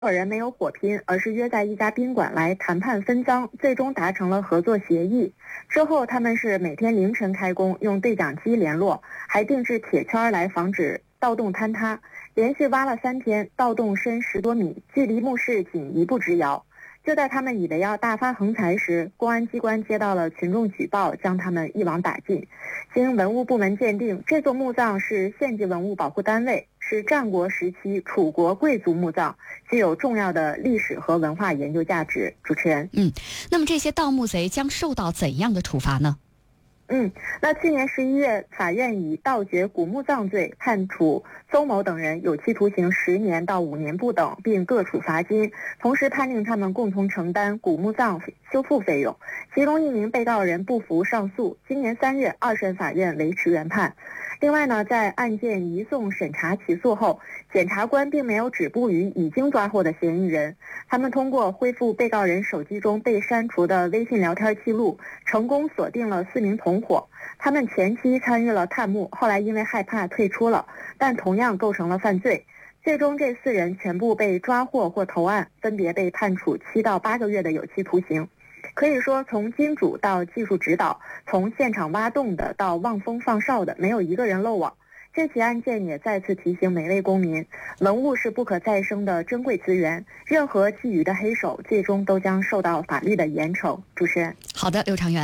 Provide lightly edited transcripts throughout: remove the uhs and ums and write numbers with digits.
人没有火拼，而是约在一家宾馆来谈判分赃，最终达成了合作协议。之后他们是每天凌晨开工，用对讲机联络，还定制铁圈来防止盗洞坍塌。连续挖了3天，盗洞深10多米，距离墓室仅1步之遥。就在他们以为要大发横财时，公安机关接到了群众举报，将他们一网打尽。经文物部门鉴定，这座墓葬是县级文物保护单位，是战国时期楚国贵族墓葬，具有重要的历史和文化研究价值。主持人， 那么这些盗墓贼将受到怎样的处罚呢？ 那去年11月，法院以盗掘古墓葬罪判处邹某等人有期徒刑10年到5年不等，并各处罚金，同时判令他们共同承担古墓葬修复费用。其中1名被告人不服上诉，今年3月2审法院维持原判。另外呢，在案件移送审查起诉后，检察官并没有止步于已经抓获的嫌疑人，他们通过恢复被告人手机中被删除的微信聊天记录，成功锁定了4名同伙。他们前期参与了探墓，后来因为害怕退出了，但同样构成了犯罪。最终这4人全部被抓获或投案，分别被判处7到8个月的有期徒刑。可以说，从金主到技术指导，从现场挖洞的到望风放哨的，没有一个人漏网。这起案件也再次提醒每位公民，文物是不可再生的珍贵资源，任何觊觎的黑手最终都将受到法律的严惩。主持人， 好的，刘长元。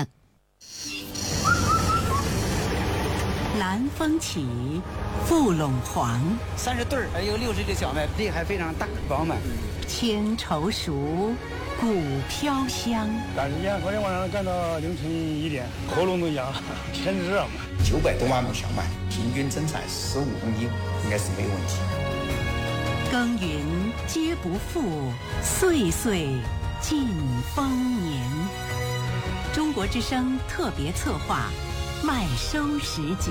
南风起，覆陇黄 ，30对儿，还有60的小麦，地还非常大饱满。 千愁熟，骨飘香。 赶时间，昨天晚上干到凌晨1点，喉咙都哑，天热嘛。 900多万亩小麦，平均增产15公斤，应该是没有问题。 耕耘皆不负，岁岁尽丰年。中国之声特别策划，麦收时节。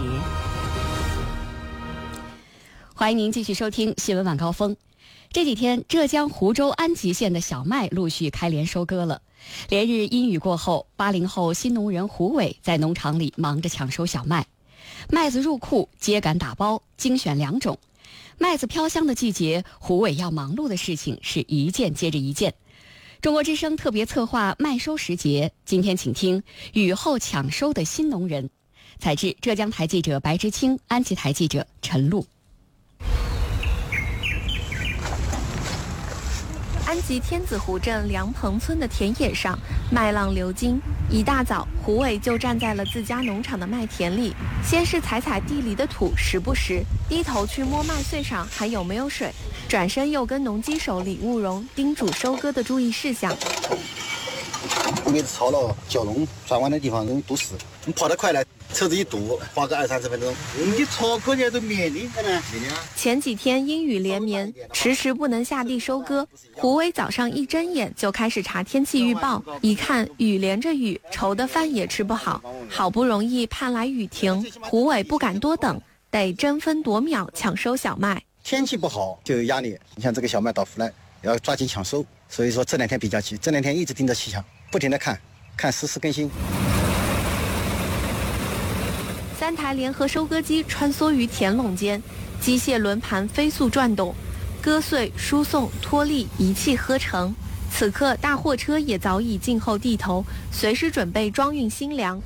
欢迎您继续收听新闻晚高峰。这几天，浙江湖州安吉县的小麦陆续开镰收割了。连日阴雨过后，80后新农人胡伟在农场里忙着抢收小麦。麦子入库，秸秆打包，精选良种。麦子飘香的季节，胡伟要忙碌的事情是一件接着一件。中国之声特别策划麦收时节，今天请听雨后抢收的新农人。采制浙江台记者白之清，安吉台记者陈露。 安吉天子湖镇梁棚村的田野上，麦浪流金。一大早，胡伟就站在了自家农场的麦田里，先是踩踩地里的土，时不时低头去摸麦穗上还有没有水，转身又跟农机手李务荣叮嘱收割的注意事项。 每次操了蛟龙转弯的地方容易堵死，你跑得快了，车子一堵，花个20-30分钟。你操割起都免的呢。 前几天阴雨连绵，迟迟不能下地收割。胡伟早上一睁眼就开始查天气预报，一看雨连着雨，愁的饭也吃不好。好不容易盼来雨停，胡伟不敢多等，得争分夺秒抢收小麦。 天气不好就有压力，你像这个小麦倒伏了，要抓紧抢收。所以说这2天比较急，这2天一直盯着气象，不停地看实时更新。 3台联合收割机穿梭于田垄间，机械轮盘飞速转动，割穗、输送、脱粒一气呵成。此刻，大货车也早已静候地头，随时准备装运新粮。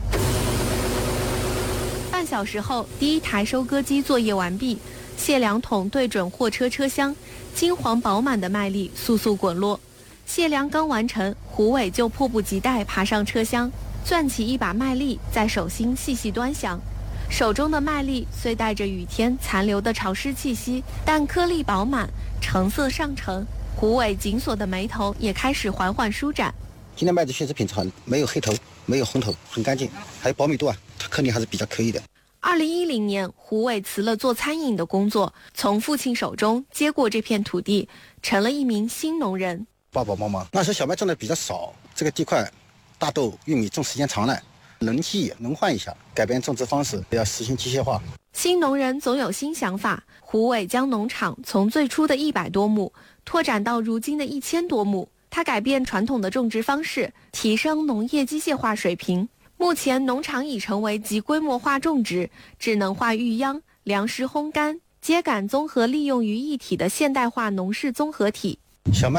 半小时后，第1台收割机作业完毕，卸粮桶对准货车车厢，金黄饱满的麦粒簌簌滚落。卸粮刚完成，胡伟就迫不及待爬上车厢，攥起一把麦粒，在手心细细端详。手中的麦粒虽带着雨天残留的潮湿气息，但颗粒饱满，成色上乘。胡伟紧锁的眉头也开始缓缓舒展。 今天麦子确实品质好，没有黑头，没有红头，很干净，还有饱满度啊，颗粒还是比较可以的。 2010年，胡伟辞了做餐饮的工作，从父亲手中接过这片土地，成了一名新农人。 爸爸妈妈那时候小麦种的比较少，这个地块大豆、玉米种时间长了，轮替轮换一下，改变种植方式，要实行机械化。 新农人总有新想法，胡伟将农场从最初的100多亩拓展到如今的1000多亩。他改变传统的种植方式，提升农业机械化水平。目前农场已成为集规模化种植、智能化育秧、粮食烘干、秸秆综合利用于一体的现代化农事综合体。 小麦